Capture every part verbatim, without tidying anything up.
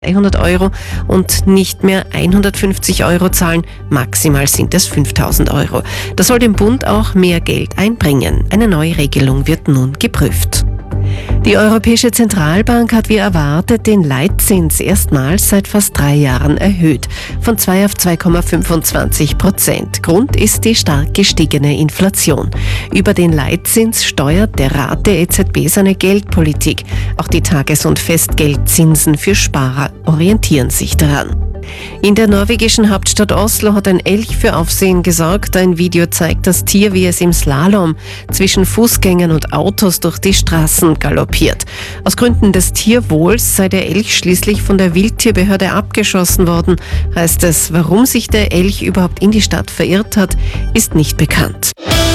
dreihundert Euro und nicht mehr hundertfünfzig Euro zahlen. Maximal sind es fünftausend Euro. Das soll dem Bund auch mehr Geld einbringen. Eine neue Regelung wird nun geprüft. Die Europäische Zentralbank hat wie erwartet den Leitzins erstmals seit fast drei Jahren erhöht, von zwei auf zwei Komma fünfundzwanzig Prozent. Grund ist die stark gestiegene Inflation. Über den Leitzins steuert der Rat der E Z B seine Geldpolitik. Auch die Tages- und Festgeldzinsen für Sparer orientieren sich daran. In der norwegischen Hauptstadt Oslo hat ein Elch für Aufsehen gesorgt. Ein Video zeigt das Tier, wie es im Slalom zwischen Fußgängern und Autos durch die Straßen galoppiert. Aus Gründen des Tierwohls sei der Elch schließlich von der Wildtierbehörde abgeschossen worden, heißt es. Warum sich der Elch überhaupt in die Stadt verirrt hat, ist nicht bekannt.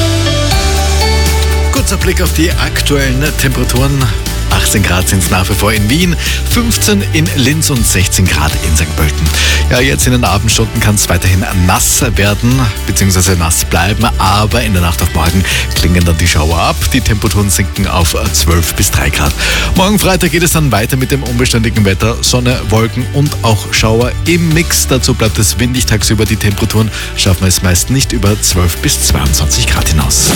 Kurzer Blick auf die aktuellen Temperaturen. achtzehn Grad sind es nach wie vor in Wien, fünfzehn in Linz und sechzehn Grad in Sankt Pölten. Ja, jetzt in den Abendstunden kann es weiterhin nass werden, beziehungsweise nass bleiben, aber in der Nacht auf morgen klingen dann die Schauer ab. Die Temperaturen sinken auf zwölf bis drei Grad. Morgen Freitag geht es dann weiter mit dem unbeständigen Wetter. Sonne, Wolken und auch Schauer im Mix. Dazu bleibt es windig tagsüber. Die Temperaturen schaffen es meist nicht über zwölf bis zweiundzwanzig Grad hinaus.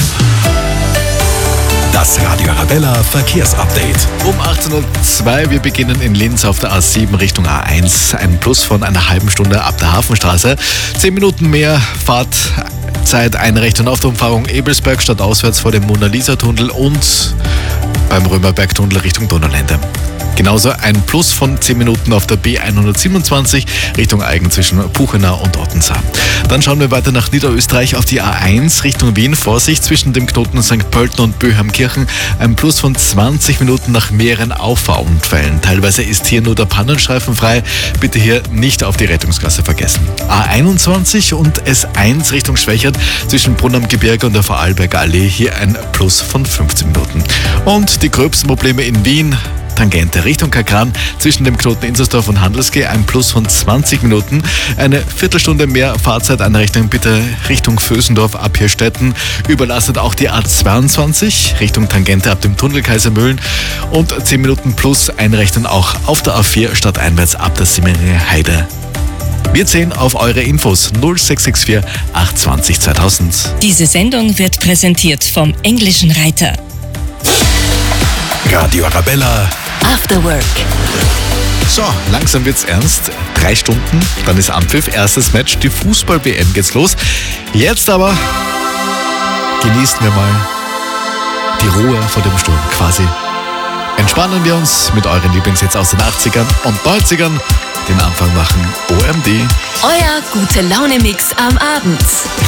Das Radio Arabella Verkehrsupdate. Um achtzehn Uhr zwei, wir beginnen in Linz auf der A sieben Richtung A eins. Ein Plus von einer halben Stunde ab der Hafenstraße. Zehn Minuten mehr Fahrtzeit einrechnen auf der Umfahrung Ebelsberg stadtauswärts vor dem Mona-Lisa-Tunnel und beim Römerberg-Tunnel Richtung Donaulände. Genauso ein Plus von zehn Minuten auf der B hundertsiebenundzwanzig Richtung Aigen zwischen Puchenau und Ottensa. Dann schauen wir weiter nach Niederösterreich auf die A eins Richtung Wien. Vorsicht zwischen dem Knoten Sankt Pölten und Böhamkirchen. Ein Plus von zwanzig Minuten nach mehreren Auffahrunfällen. Teilweise ist hier nur der Pannenstreifen frei. Bitte hier nicht auf die Rettungsgasse vergessen. A einundzwanzig und S eins Richtung Schwächert zwischen Brunn am Gebirge und der Vorarlberger Allee. Hier ein Plus von fünfzehn Minuten. Und die gröbsten Probleme in Wien. Tangente Richtung Kakran zwischen dem Knoten Inzersdorf und Handelsgeh ein Plus von zwanzig Minuten. Eine Viertelstunde mehr Fahrzeit einrechnen bitte Richtung Vösendorf ab Hirstetten. Überlastet auch die A zweiundzwanzig Richtung Tangente ab dem Tunnel Kaisermühlen und zehn Minuten plus einrechnen auch auf der A vier stadteinwärts ab der Simmeringer Heide. Wir zählen auf eure Infos null sechs sechs vier acht zwanzig zweitausend. Diese Sendung wird präsentiert vom Englischen Reiter. Radio Arabella After Work. So, langsam wird's ernst. Drei Stunden, dann ist Anpfiff, erstes Match, die Fußball-W M geht's los. Jetzt aber genießen wir mal die Ruhe vor dem Sturm quasi. Entspannen wir uns mit euren Lieblingshits aus den achtzigern und neunzigern. Den Anfang machen O M D. Euer Gute-Laune-Mix am Abend.